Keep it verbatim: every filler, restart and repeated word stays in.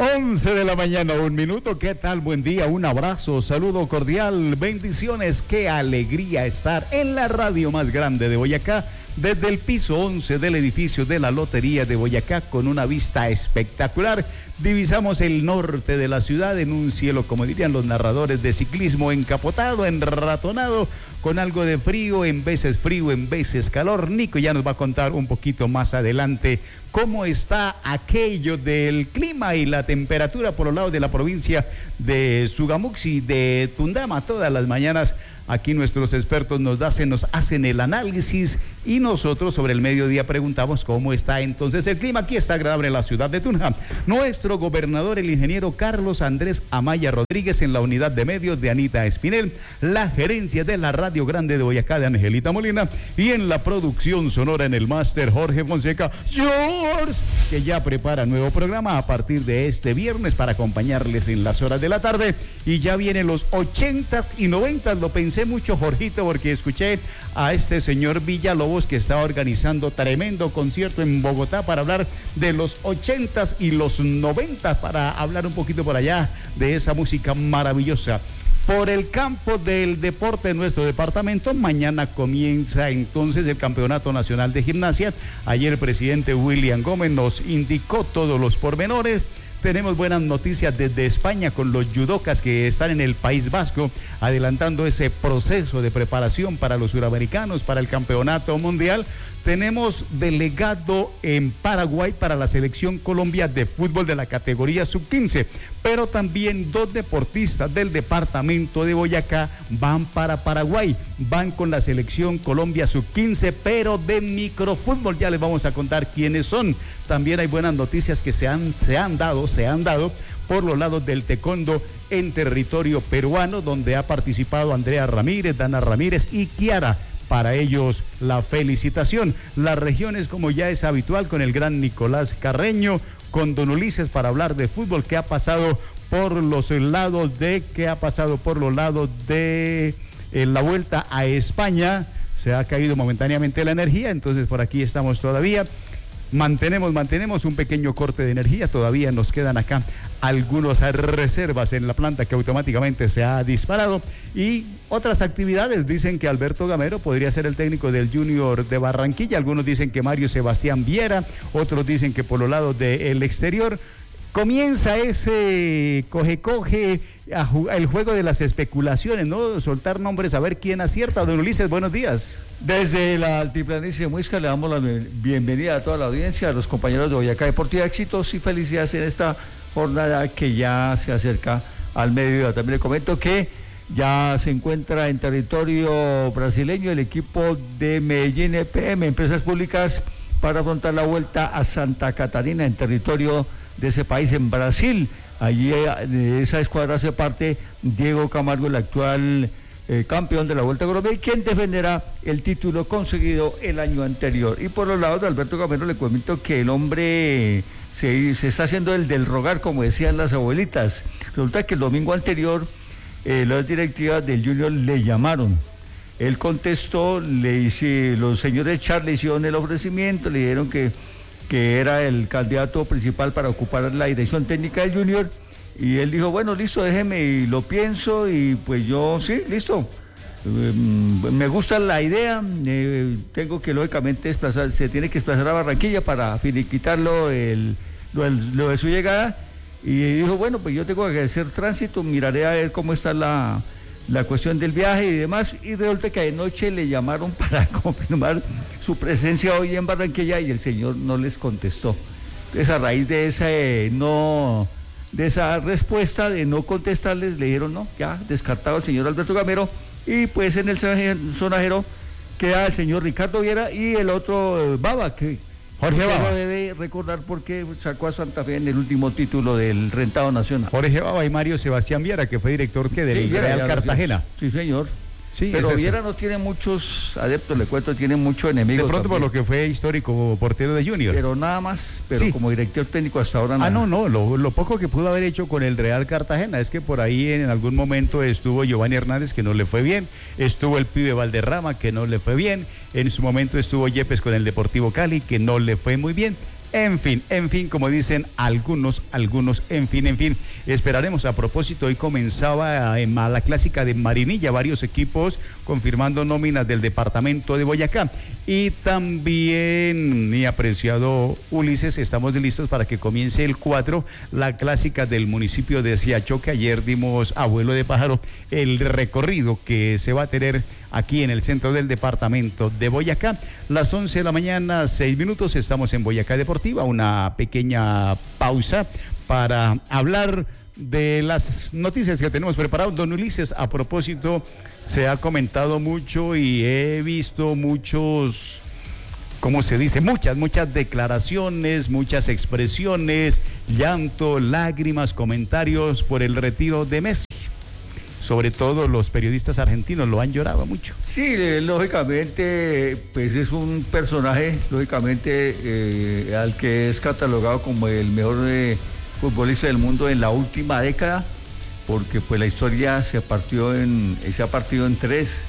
once de la mañana, un minuto. ¿Qué tal? Buen día, un abrazo, saludo cordial, bendiciones. Qué alegría estar en la radio más grande de Boyacá, desde el piso once del edificio de la Lotería de Boyacá, con una vista espectacular. Divisamos el norte de la ciudad en un cielo, como dirían los narradores de ciclismo, encapotado, enratonado, con algo de frío, en veces frío, en veces calor. Nico ya nos va a contar un poquito más adelante cómo está aquello del clima y la temperatura por los lados de la provincia de Sugamuxi, de Tundama. Todas las mañanas aquí nuestros expertos nos hacen, nos hacen el análisis y nosotros sobre el mediodía preguntamos cómo está entonces el clima. Aquí está agradable en la ciudad de Tunja. Nuestro gobernador, el ingeniero Carlos Andrés Amaya Rodríguez, en la unidad de medios de Anita Espinel, la gerencia de la Radio Grande de Boyacá de Angelita Molina, y en la producción sonora en el máster Jorge Fonseca, George, que ya prepara nuevo programa a partir de este viernes para acompañarles en las horas de la tarde. Y ya vienen los ochentas y noventas, lo pensé mucho, Jorgito, porque escuché a este señor Villalobos que está organizando tremendo concierto en Bogotá para hablar de los ochentas y los noventas, para hablar un poquito por allá de esa música maravillosa. Por el campo del deporte de nuestro departamento, mañana comienza entonces el Campeonato Nacional de Gimnasia. Ayer el presidente William Gómez nos indicó todos los pormenores. Tenemos buenas noticias desde España con los judocas que están en el País Vasco, adelantando ese proceso de preparación para los suramericanos, para el Campeonato Mundial. Tenemos delegado en Paraguay para la Selección Colombia de fútbol de la categoría sub quince, pero también dos deportistas del departamento de Boyacá van para Paraguay, van con la Selección Colombia sub quince, pero de microfútbol. Ya les vamos a contar quiénes son. También hay buenas noticias que se han, se han dado, se han dado por los lados del taekwondo en territorio peruano, donde ha participado Andrea Ramírez, Dana Ramírez y Kiara. Para ellos, la felicitación. Las regiones, como ya es habitual, con el gran Nicolás Carreño, con don Ulises, para hablar de fútbol, que ha pasado por los lados de, que ha pasado por los lados de eh, la vuelta a España. Se ha caído momentáneamente la energía, entonces por aquí estamos todavía. Mantenemos, mantenemos un pequeño corte de energía, todavía nos quedan acá algunas reservas en la planta que automáticamente se ha disparado, y otras actividades. Dicen que Alberto Gamero podría ser el técnico del Junior de Barranquilla, algunos dicen que Mario Sebastián Viera, otros dicen que por los lados del exterior. Comienza ese coge-coge, el juego de las especulaciones, ¿no? Soltar nombres, a ver quién acierta. Don Ulises, buenos días. Desde la altiplanicie de Muisca le damos la bienvenida a toda la audiencia, a los compañeros de Boyacá Deportiva. Éxitos y felicidades en esta jornada que ya se acerca al mediodía. También le comento que ya se encuentra en territorio brasileño el equipo de Medellín E P M, Empresas Públicas, para afrontar la vuelta a Santa Catarina en territorio de ese país, en Brasil. Allí de esa escuadra hace parte Diego Camargo, el actual eh, campeón de la Vuelta a Colombia, y quien defenderá el título conseguido el año anterior. Y por los lados de Alberto Gamero le comento que el hombre se, se está haciendo el del rogar, como decían las abuelitas. Resulta que el domingo anterior eh, las directivas del Junior le llamaron. Él contestó, le hice, los señores Charles le hicieron el ofrecimiento, le dijeron que que era el candidato principal para ocupar la dirección técnica del Junior, y él dijo, bueno, listo, déjeme y lo pienso, y pues yo, sí, listo, eh, me gusta la idea, eh, tengo que lógicamente desplazar, se tiene que desplazar a Barranquilla para finiquitarlo el, lo, el, lo de su llegada, y dijo, bueno, pues yo tengo que hacer tránsito, miraré a ver cómo está la... la cuestión del viaje y demás, y resulta que anoche le llamaron para confirmar su presencia hoy en Barranquilla y el señor no les contestó. Entonces, a raíz de esa eh, no de esa respuesta de no contestarles, le dijeron no, ya descartado el señor Alberto Gamero, y pues en el sonajero queda el señor Ricardo Viera y el otro eh, Baba, que Jorge Baba debe recordar porque sacó a Santa Fe en el último título del Rentado Nacional. Jorge Baba y Mario Sebastián Viera, que fue director que del sí, Real Cartagena. Sí, señor. Sí, pero es Viera no tiene muchos adeptos, le cuento, tiene muchos enemigos. De pronto también, por lo que fue histórico portero de Junior. Pero nada más, pero sí, como director técnico hasta ahora nada. Ah, no, no, lo, lo poco que pudo haber hecho con el Real Cartagena es que por ahí en algún momento estuvo Giovanni Hernández, que no le fue bien, estuvo el pibe Valderrama, que no le fue bien, en su momento estuvo Yepes con el Deportivo Cali, que no le fue muy bien. En fin, en fin, como dicen algunos, algunos, en fin, en fin. Esperaremos. A propósito, hoy comenzaba en la clásica de Marinilla, varios equipos confirmando nóminas del departamento de Boyacá. Y también, mi apreciado Ulises, estamos listos para que comience el cuatro, la clásica del municipio de Siacho, que ayer dimos, abuelo de pájaro, el recorrido que se va a tener aquí en el centro del departamento de Boyacá. Las once de la mañana, seis minutos, estamos en Boyacá Deportiva, una pequeña pausa para hablar de las noticias que tenemos preparado. Don Ulises, a propósito, se ha comentado mucho y he visto muchos, ¿cómo se dice? Muchas, muchas declaraciones, muchas expresiones, llanto, lágrimas, comentarios por el retiro de Messi. Sobre todo los periodistas argentinos lo han llorado mucho. Sí, eh, lógicamente, pues es un personaje, lógicamente, eh, al que es catalogado como el mejor eh, futbolista del mundo en la última década, porque pues la historia se partió en, se ha partido en tres,